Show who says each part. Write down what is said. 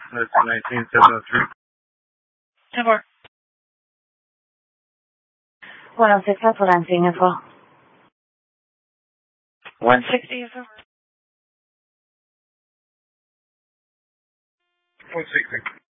Speaker 1: That's 19703.
Speaker 2: 10-4.
Speaker 3: 106 at Lansing as well.
Speaker 2: 160 is over.
Speaker 1: 160.